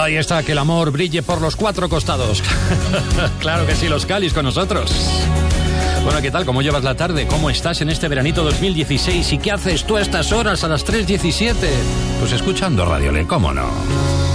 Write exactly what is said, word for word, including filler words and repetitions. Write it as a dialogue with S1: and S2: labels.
S1: Ahí está, que el amor brille por los cuatro costados. Claro que sí, los Calis con nosotros. Bueno, ¿qué tal? ¿Cómo llevas la tarde? ¿Cómo estás en este veranito dos mil dieciséis? ¿Y qué haces tú a estas horas, a las tres diecisiete? Pues escuchando Radio Le, ¿cómo no?